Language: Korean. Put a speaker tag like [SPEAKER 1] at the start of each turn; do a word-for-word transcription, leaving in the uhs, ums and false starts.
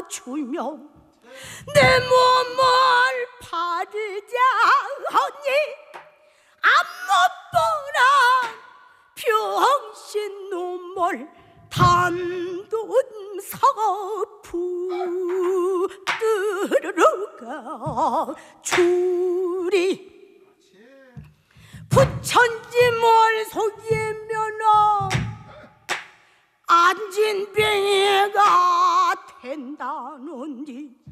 [SPEAKER 1] 주며 내 몸을 바르자 하니 안못보라 병신 놈을 단돈 사푸 들어가 주리 부천지 뭘 속이면은 안진뱅이가 된다는지